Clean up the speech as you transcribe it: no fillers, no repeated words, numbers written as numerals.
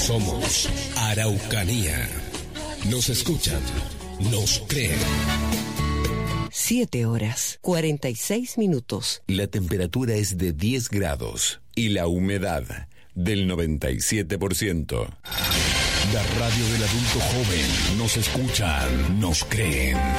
Somos Araucanía. Nos escuchan, nos creen. 7:46. La temperatura es de 10 grados y la humedad del 97%. La radio del adulto joven. Nos escuchan, nos creen.